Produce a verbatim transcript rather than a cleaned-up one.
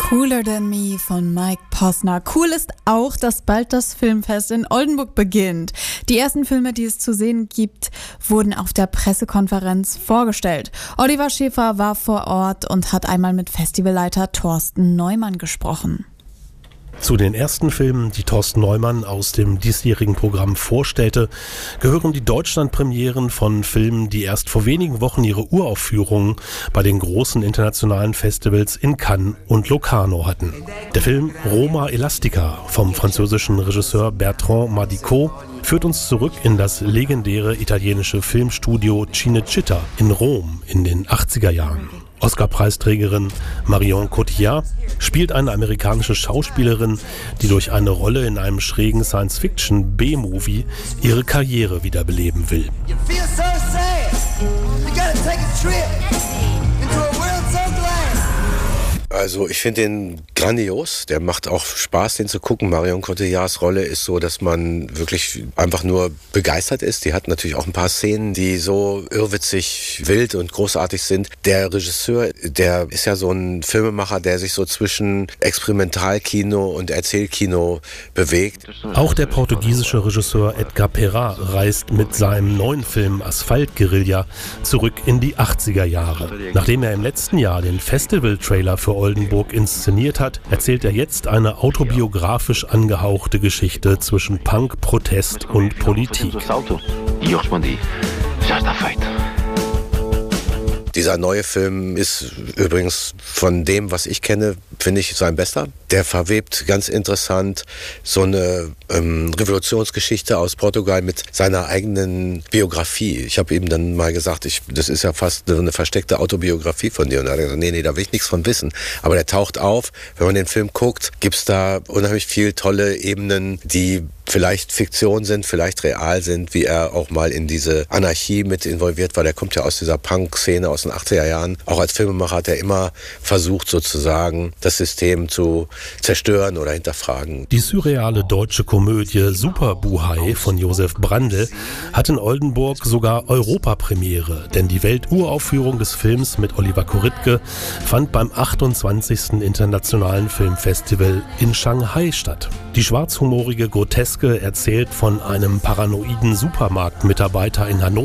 Cooler Than Me von Mike Posner. Cool ist auch, dass bald das Filmfest in Oldenburg beginnt. Die ersten Filme, die es zu sehen gibt, wurden auf der Pressekonferenz vorgestellt. Oliver Schäfer war vor Ort und hat einmal mit Festivalleiter Thorsten Neumann gesprochen. Zu den ersten Filmen, die Thorsten Neumann aus dem diesjährigen Programm vorstellte, gehören die Deutschlandpremieren von Filmen, die erst vor wenigen Wochen ihre Uraufführungen bei den großen internationalen Festivals in Cannes und Locarno hatten. Der Film Roma Elastica vom französischen Regisseur Bertrand Madicot führt uns zurück in das legendäre italienische Filmstudio Cinecittà in Rom in den achtziger Jahren. Oscar-Preisträgerin Marion Cotillard spielt eine amerikanische Schauspielerin, die durch eine Rolle in einem schrägen Science-Fiction-B-Movie ihre Karriere wiederbeleben will. Also ich finde den grandios, der macht auch Spaß, den zu gucken. Marion Cotillards Rolle ist so, dass man wirklich einfach nur begeistert ist. Die hat natürlich auch ein paar Szenen, die so irrwitzig, wild und großartig sind. Der Regisseur, der ist ja so ein Filmemacher, der sich so zwischen Experimentalkino und Erzählkino bewegt. Auch der portugiesische Regisseur Edgar Perra reist mit seinem neuen Film Asphalt-Guerilla zurück in die achtziger Jahre. Nachdem er im letzten Jahr den Festival-Trailer für Oldenburg inszeniert hat, erzählt er jetzt eine autobiografisch angehauchte Geschichte zwischen Punk, Protest und Politik. Dieser neue Film ist übrigens von dem, was ich kenne, finde ich sein bester. Der verwebt ganz interessant so eine ähm, Revolutionsgeschichte aus Portugal mit seiner eigenen Biografie. Ich habe ihm dann mal gesagt, ich, das ist ja fast eine versteckte Autobiografie von dir. Und er hat gesagt, nee, nee, da will ich nichts von wissen. Aber der taucht auf, wenn man den Film guckt, gibt's da unheimlich viel tolle Ebenen, die vielleicht Fiktion sind, vielleicht real sind, wie er auch mal in diese Anarchie mit involviert war. Der kommt ja aus dieser Punk-Szene aus den achtziger Jahren. Auch als Filmemacher hat er immer versucht, sozusagen das System zu zerstören oder hinterfragen. Die surreale deutsche Komödie Superbuhai von Josef Brandl hat in Oldenburg sogar Europapremiere, denn die Welturaufführung des Films mit Oliver Koritke fand beim achtundzwanzigsten Internationalen Filmfestival in Shanghai statt. Die schwarzhumorige Groteske erzählt von einem paranoiden Supermarktmitarbeiter in Hannover,